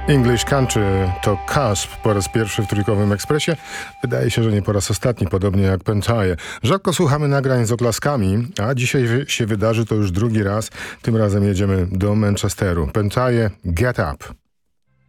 English Country to Cusp po raz pierwszy w Trójkowym Ekspresie. Wydaje się, że nie po raz ostatni, podobnie jak Pentire. Rzadko słuchamy nagrań z oklaskami, a dzisiaj się wydarzy to już drugi raz. Tym razem jedziemy do Manchesteru. Pentire, Get Up.